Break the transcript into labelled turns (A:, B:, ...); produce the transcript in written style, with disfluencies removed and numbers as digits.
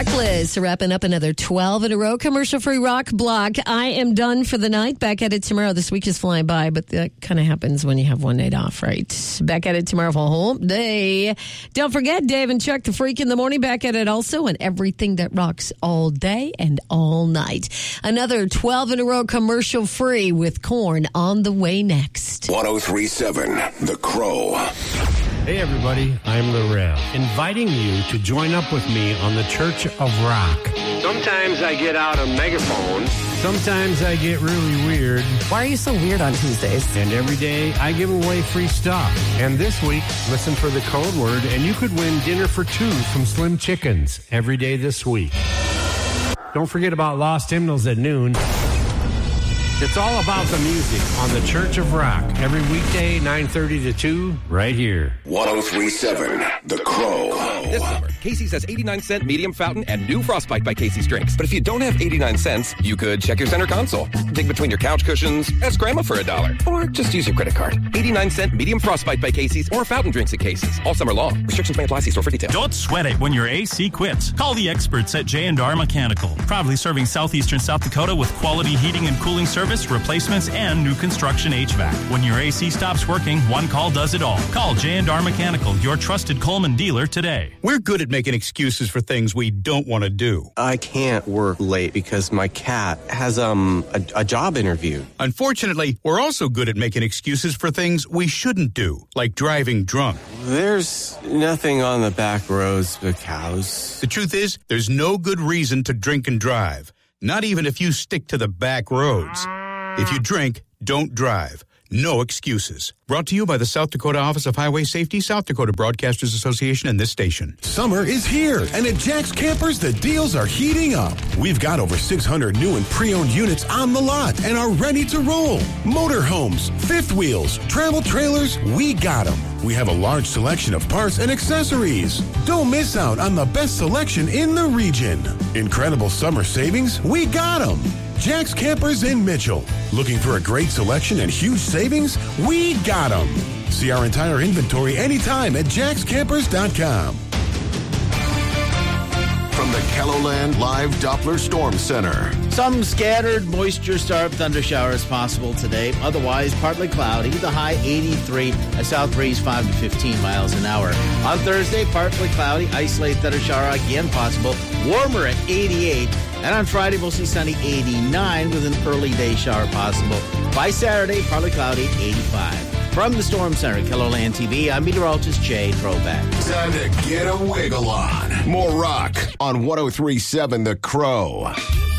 A: Reckless, wrapping up another 12 in a row commercial-free rock block. I am done for the night. Back at it tomorrow. This week is flying by, but that kind of happens when you have one night off, right? Back at it tomorrow for hump day. Don't forget, Dave and Chuck, the Freak in the morning. Back at it also, and everything that rocks all day and all night. Another 12 in a row commercial-free with Korn on the way next.
B: 103.7 The Crow.
C: Hey everybody, I'm the Rev, inviting you to join up with me on the Church of Rock. Sometimes I get out a megaphone, sometimes I get really weird.
D: Why are you so weird on Tuesdays?
C: And every day I give away free stuff. And this week, listen for the code word and you could win dinner for two from Slim Chickens every day this week. Don't forget about Lost Hymnals at noon. It's all about the music on the Church of Rock every weekday, 9:30 to 2, right here.
B: 103.7 The Crow.
E: This summer, Casey's has 89-cent medium fountain and new Frostbite by Casey's drinks. But if you don't have 89 cents, you could check your center console, dig between your couch cushions, ask Grandma for $1, or just use your credit card. 89-cent medium Frostbite by Casey's or fountain drinks at Casey's all summer long. Restrictions may apply. See store for details.
F: Don't sweat it when your AC quits. Call the experts at J&R Mechanical, proudly serving southeastern South Dakota with quality heating and cooling service, replacements, and new construction HVAC. When your AC stops working, one call does it all. Call J&R Mechanical, your trusted Coleman dealer today.
G: We're good at making excuses for things we don't want to do.
H: I can't work late because my cat has a job interview.
G: Unfortunately, we're also good at making excuses for things we shouldn't do, like driving drunk.
H: There's nothing on the back roads but cows.
G: The truth is, there's no good reason to drink and drive, not even if you stick to the back roads. If you drink, don't drive. No excuses. Brought to you by the South Dakota Office of Highway Safety, South Dakota Broadcasters Association, and this station.
I: Summer is here, and at Jack's Campers, the deals are heating up. We've got over 600 new and pre-owned units on the lot and are ready to roll. Motorhomes, fifth wheels, travel trailers, we got them. We have a large selection of parts and accessories. Don't miss out on the best selection in the region. Incredible summer savings, we got them. Jack's Campers in Mitchell. Looking for a great selection and huge savings? We got them. See our entire inventory anytime at jackscampers.com.
B: From the KELOLAND Live Doppler Storm Center.
J: Some scattered moisture-starved thunder showers possible today. Otherwise, partly cloudy. The high 83. A south breeze 5 to 15 miles an hour. On Thursday, partly cloudy. Isolated thunder shower again possible. Warmer at 88. And on Friday, we'll see sunny 89 with an early day shower possible. By Saturday, partly cloudy 85. From the Storm Center, KELOLAND TV, I'm meteorologist Jay Throwback.
B: Time to get a wiggle on. More rock on 103.7 The Crow.